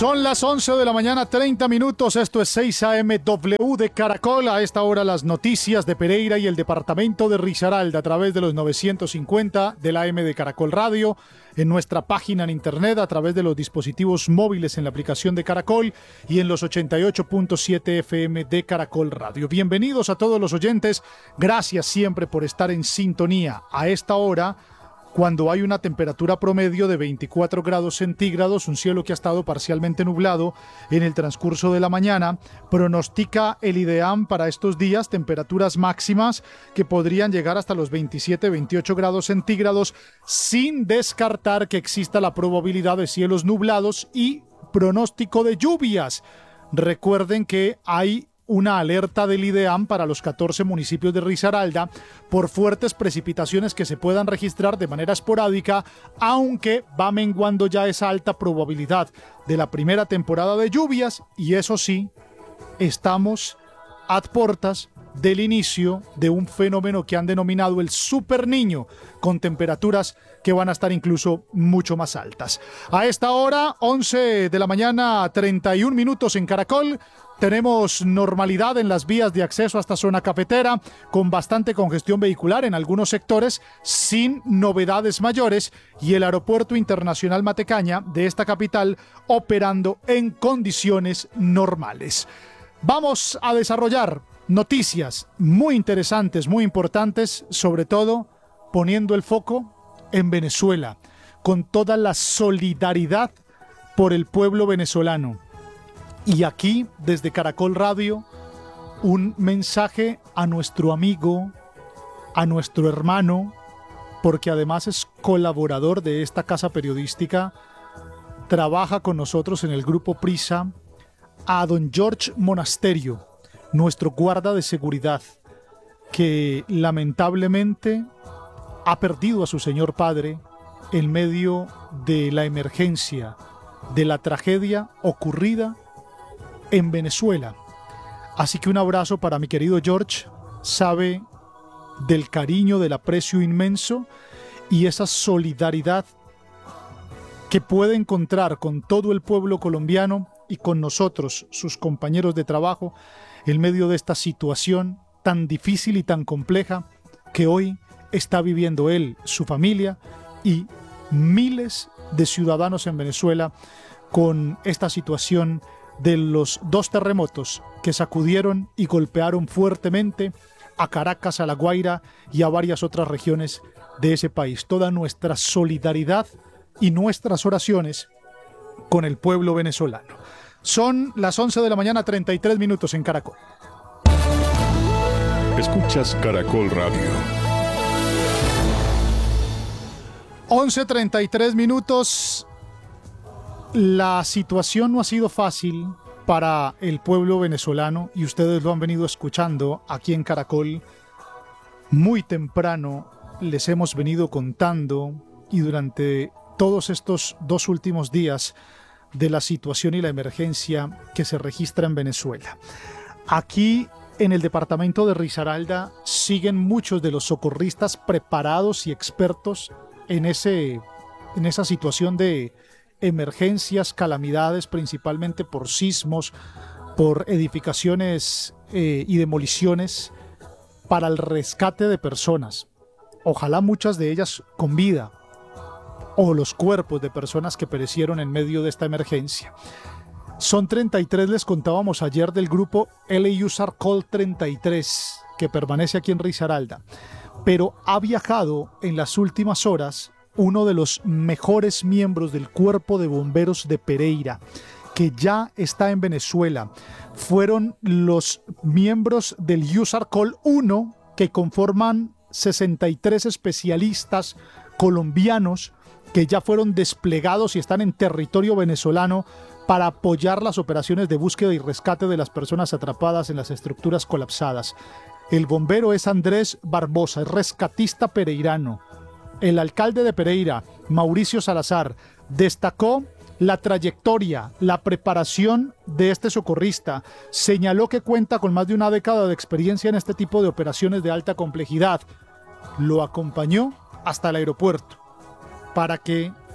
Son las 11 de la mañana, 30 minutos. Esto es 6 AMW de Caracol. A esta hora las noticias de Pereira y el departamento de Risaralda a través de los 950 de la AM de Caracol Radio, en nuestra página en internet, a través de los dispositivos móviles en la aplicación de Caracol y en los 88.7 FM de Caracol Radio. Bienvenidos a todos los oyentes. Gracias siempre por estar en sintonía a esta hora, cuando hay una temperatura promedio de 24 grados centígrados, un cielo que ha estado parcialmente nublado en el transcurso de la mañana. Pronostica el IDEAM para estos días temperaturas máximas que podrían llegar hasta los 27-28 grados centígrados, sin descartar que exista la probabilidad de cielos nublados y pronóstico de lluvias. Recuerden que hay una alerta del IDEAM para los 14 municipios de Risaralda por fuertes precipitaciones que se puedan registrar de manera esporádica, aunque va menguando ya esa alta probabilidad de la primera temporada de lluvias, y eso sí, estamos a puertas del inicio de un fenómeno que han denominado el Super Niño, con temperaturas que van a estar incluso mucho más altas. A esta hora, 11 de la mañana, 31 minutos en Caracol. Tenemos normalidad en las vías de acceso hasta zona cafetera, con bastante congestión vehicular en algunos sectores, sin novedades mayores, y el Aeropuerto Internacional Matecaña de esta capital operando en condiciones normales. Vamos a desarrollar noticias muy interesantes, muy importantes, sobre todo poniendo el foco en Venezuela, con toda la solidaridad por el pueblo venezolano. Y aquí, desde Caracol Radio, un mensaje a nuestro amigo, a nuestro hermano, porque además es colaborador de esta casa periodística, trabaja con nosotros en el Grupo Prisa, a don George Monasterio, nuestro guarda de seguridad, que lamentablemente ha perdido a su señor padre en medio de la emergencia, de la tragedia ocurrida en Venezuela. Así que un abrazo para mi querido George. Sabe del cariño, del aprecio inmenso y esa solidaridad que puede encontrar con todo el pueblo colombiano y con nosotros, sus compañeros de trabajo, en medio de esta situación tan difícil y tan compleja que hoy está viviendo él, su familia y miles de ciudadanos en Venezuela, con esta situación de los dos terremotos que sacudieron y golpearon fuertemente a Caracas, a La Guaira y a varias otras regiones de ese país. Toda nuestra solidaridad y nuestras oraciones con el pueblo venezolano. Son las 11 de la mañana, 33 minutos en Caracol. Escuchas Caracol Radio. 11:33 minutos. La situación no ha sido fácil para el pueblo venezolano y ustedes lo han venido escuchando aquí en Caracol. Muy temprano les hemos venido contando, y durante todos estos 2 últimos días, de la situación y la emergencia que se registra en Venezuela. Aquí en el departamento de Risaralda siguen muchos de los socorristas preparados y expertos en esa situación de emergencias, calamidades, principalmente por sismos, por edificaciones y demoliciones, para el rescate de personas. Ojalá muchas de ellas con vida, o los cuerpos de personas que perecieron en medio de esta emergencia. Son 33, les contábamos ayer, del grupo LUSAR Call 33, que permanece aquí en Risaralda. Pero ha viajado en las últimas horas uno de los mejores miembros del Cuerpo de Bomberos de Pereira, que ya está en Venezuela. Fueron los miembros del USAR Call 1, que conforman 63 especialistas colombianos que ya fueron desplegados y están en territorio venezolano para apoyar las operaciones de búsqueda y rescate de las personas atrapadas en las estructuras colapsadas. El bombero es Andrés Barbosa, es rescatista pereirano. El alcalde de Pereira, Mauricio Salazar, destacó la trayectoria, la preparación de este socorrista. Señaló que cuenta con más de una década de experiencia en este tipo de operaciones de alta complejidad. Lo acompañó hasta el aeropuerto para que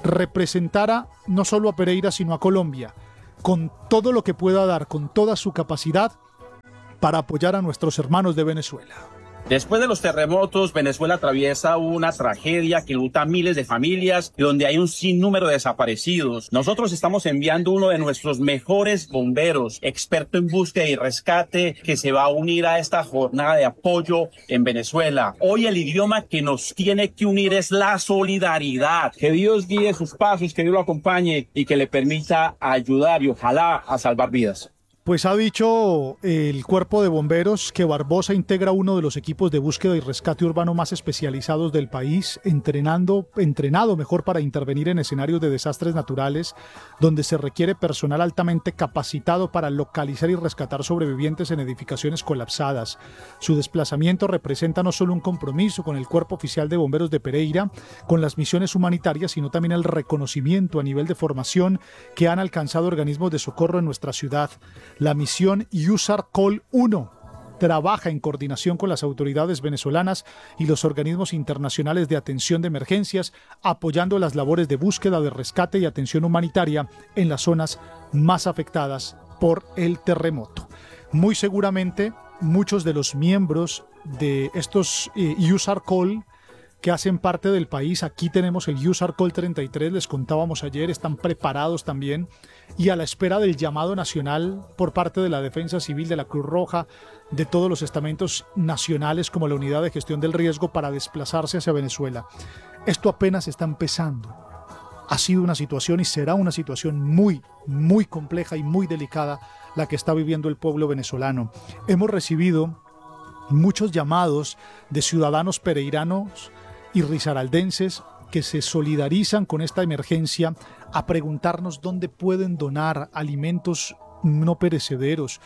representara no solo a Pereira, sino a Colombia, con todo lo que pueda dar, con toda su capacidad, para apoyar a nuestros hermanos de Venezuela. Después de los terremotos, Venezuela atraviesa una tragedia que luta a miles de familias y donde hay un sinnúmero de desaparecidos. Nosotros estamos enviando uno de nuestros mejores bomberos, experto en búsqueda y rescate, que se va a unir a esta jornada de apoyo en Venezuela. Hoy el idioma que nos tiene que unir es la solidaridad. Que Dios guíe sus pasos, que Dios lo acompañe y que le permita ayudar y ojalá a salvar vidas. Pues ha dicho el Cuerpo de Bomberos que Barbosa integra uno de los equipos de búsqueda y rescate urbano más especializados del país, entrenado mejor para intervenir en escenarios de desastres naturales, donde se requiere personal altamente capacitado para localizar y rescatar sobrevivientes en edificaciones colapsadas. Su desplazamiento representa no solo un compromiso con el Cuerpo Oficial de Bomberos de Pereira, con las misiones humanitarias, sino también el reconocimiento a nivel de formación que han alcanzado organismos de socorro en nuestra ciudad. La misión USAR Call 1 trabaja en coordinación con las autoridades venezolanas y los organismos internacionales de atención de emergencias, apoyando las labores de búsqueda, de rescate y atención humanitaria en las zonas más afectadas por el terremoto. Muy seguramente muchos de los miembros de estos USAR Call que hacen parte del país, aquí tenemos el USAR Call 33, les contábamos ayer, están preparados también y a la espera del llamado nacional por parte de la Defensa Civil, de la Cruz Roja, de todos los estamentos nacionales como la Unidad de Gestión del Riesgo para desplazarse hacia Venezuela. Esto apenas está empezando. Ha sido una situación y será una situación muy, muy compleja y muy delicada la que está viviendo el pueblo venezolano. Hemos recibido muchos llamados de ciudadanos pereiranos y risaraldenses que se solidarizan con esta emergencia a preguntarnos dónde pueden donar alimentos no perecederos,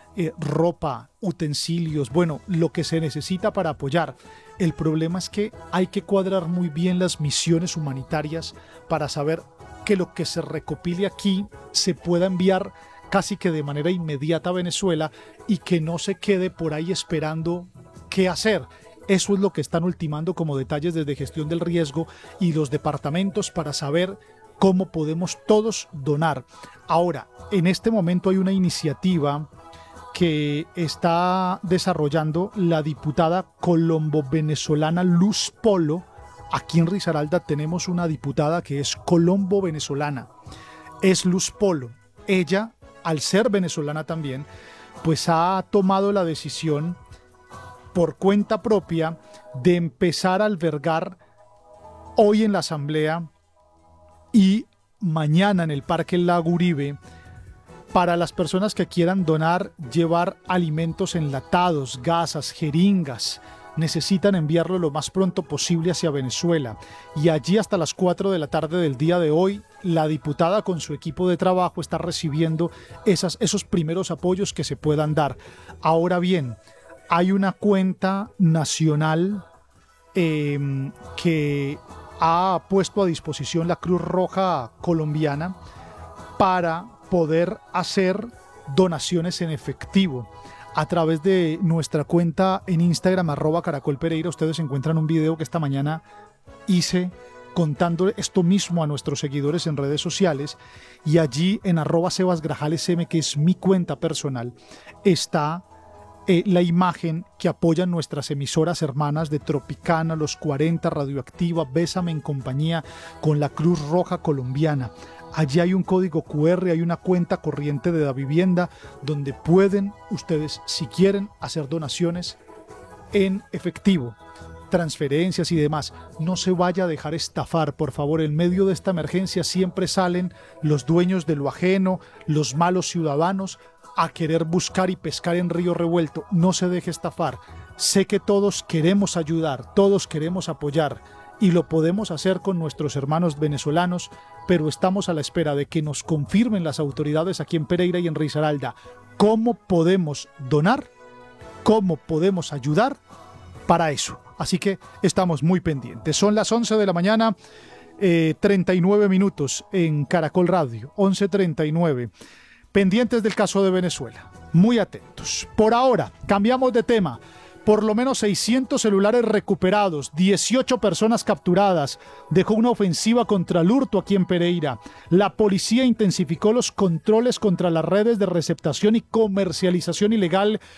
ropa, utensilios, bueno, lo que se necesita para apoyar. El problema es que hay que cuadrar muy bien las misiones humanitarias para saber que lo que se recopile aquí se pueda enviar casi que de manera inmediata a Venezuela y que no se quede por ahí esperando qué hacer. Eso es lo que están ultimando como detalles desde Gestión del Riesgo y los departamentos para saber cómo podemos todos donar. Ahora, en este momento hay una iniciativa que está desarrollando la diputada colombo-venezolana Luz Polo. Aquí en Risaralda tenemos una diputada que es colombo-venezolana, es Luz Polo. Ella, al ser venezolana también, pues ha tomado la decisión por cuenta propia de empezar a albergar hoy en la Asamblea y mañana en el Parque Lago Uribe para las personas que quieran donar, llevar alimentos enlatados, gasas, jeringas. Necesitan enviarlo lo más pronto posible hacia Venezuela. Y allí hasta las 4 de la tarde del día de hoy, la diputada con su equipo de trabajo está recibiendo esos primeros apoyos que se puedan dar. Ahora bien, hay una cuenta nacional que ha puesto a disposición la Cruz Roja colombiana para poder hacer donaciones en efectivo. A través de nuestra cuenta en Instagram, @caracolpereira, ustedes encuentran un video que esta mañana hice contando esto mismo a nuestros seguidores en redes sociales, y allí en @sebasgrajalesm, que es mi cuenta personal, está la imagen que apoyan nuestras emisoras hermanas de Tropicana, Los 40, Radioactiva, Bésame en compañía con la Cruz Roja colombiana. Allí hay un código QR, hay una cuenta corriente de la vivienda donde pueden ustedes, si quieren, hacer donaciones en efectivo, transferencias y demás. No se vaya a dejar estafar, por favor. En medio de esta emergencia siempre salen los dueños de lo ajeno, los malos ciudadanos, a querer buscar y pescar en río revuelto. No se deje estafar. Sé que todos queremos ayudar, todos queremos apoyar y lo podemos hacer con nuestros hermanos venezolanos, pero estamos a la espera de que nos confirmen las autoridades aquí en Pereira y en Risaralda cómo podemos donar, cómo podemos ayudar para eso. Así que estamos muy pendientes. Son las 11 de la mañana, 39 minutos en Caracol Radio, 11:39. Pendientes del caso de Venezuela, muy atentos. Por ahora, cambiamos de tema. por lo menos 600 celulares recuperados, 18 personas capturadas. Dejó una ofensiva contra el hurto aquí en Pereira. La policía intensificó los controles contra las redes de receptación y comercialización ilegal